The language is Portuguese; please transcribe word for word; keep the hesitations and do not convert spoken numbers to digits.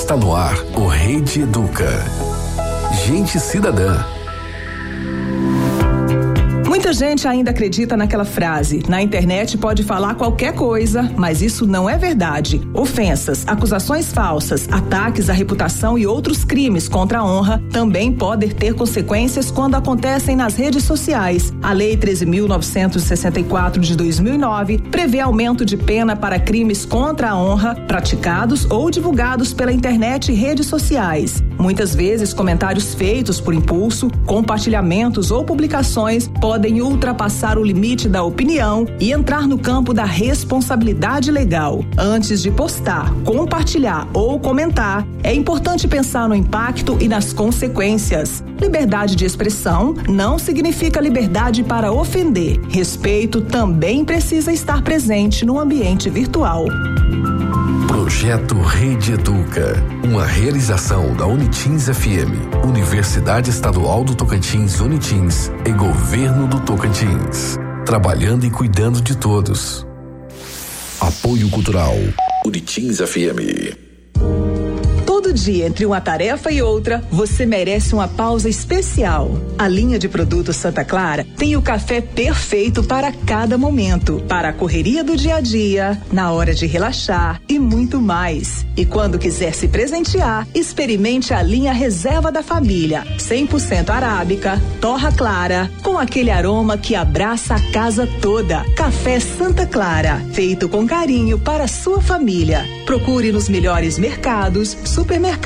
Está no ar o Rede Educa. Gente cidadã. Muita gente ainda acredita naquela frase: na internet pode falar qualquer coisa, mas isso não é verdade. Ofensas, acusações falsas, ataques à reputação e outros crimes contra a honra também podem ter consequências quando acontecem nas redes sociais. A Lei treze mil novecentos e sessenta e quatro de dois mil e nove prevê aumento de pena para crimes contra a honra praticados ou divulgados pela internet e redes sociais. Muitas vezes, comentários feitos por impulso, compartilhamentos ou publicações podem ultrapassar o limite da opinião e entrar no campo da responsabilidade legal. Antes de postar, compartilhar ou comentar, é importante pensar no impacto e nas consequências. Liberdade de expressão não significa liberdade para ofender. Respeito também precisa estar presente no ambiente virtual. Projeto Rede Educa, uma realização da Unitins F M, Universidade Estadual do Tocantins Unitins e Governo do Tocantins, trabalhando e cuidando de todos. Apoio Cultural, Unitins F M. Todo dia, entre uma tarefa e outra, você merece uma pausa especial. A linha de produtos Santa Clara tem o café perfeito para cada momento, para a correria do dia a dia, na hora de relaxar e muito mais. E quando quiser se presentear, experimente a linha Reserva da Família, cem por cento arábica, torra clara, com aquele aroma que abraça a casa toda. Café Santa Clara, feito com carinho para a sua família. Procure nos melhores mercados, supermercados